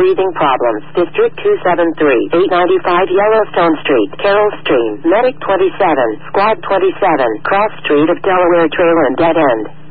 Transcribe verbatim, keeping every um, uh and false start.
breathing problems. District two seven three, eight ninety-five Yellowstone Street, Carroll Stream, Medic twenty-seven, Squad twenty-seven, Cross Street of Delaware Trail and Dead End.